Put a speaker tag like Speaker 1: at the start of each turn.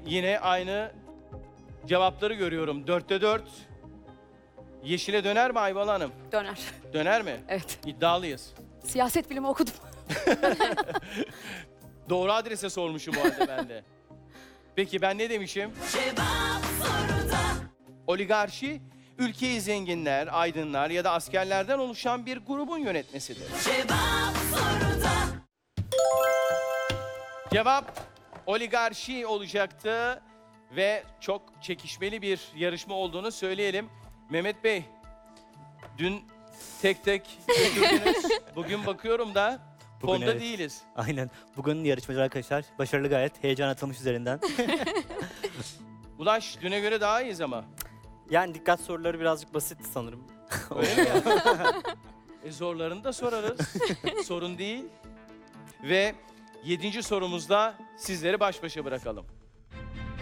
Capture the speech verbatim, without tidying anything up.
Speaker 1: yine aynı cevapları görüyorum. Dörtte dört. Yeşile döner mi Ayvalı Hanım?
Speaker 2: Döner.
Speaker 1: Döner mi?
Speaker 2: Evet.
Speaker 1: İddialıyız.
Speaker 2: Siyaset bilimi okudum.
Speaker 1: Doğru adrese sormuşum bu arada ben de. Peki ben ne demişim? Oligarşi, ülkeyi zenginler, aydınlar ya da askerlerden oluşan bir grubun yönetmesidir. Cevap oligarşi olacaktı ve çok çekişmeli bir yarışma olduğunu söyleyelim. Mehmet Bey, dün tek tek götürdünüz. Bugün bakıyorum da
Speaker 3: Bugün
Speaker 1: fonda
Speaker 3: evet.
Speaker 1: değiliz.
Speaker 3: Aynen. Bugün yarışmacı arkadaşlar başarılı gayet. Heyecan atılmış üzerinden.
Speaker 1: Ulaş, düne göre daha iyiyiz ama.
Speaker 3: Yani dikkat soruları birazcık basit sanırım.
Speaker 1: Öyle mi? E zorlarını da sorarız. Sorun değil. Ve yedinci sorumuzda sizleri baş başa bırakalım.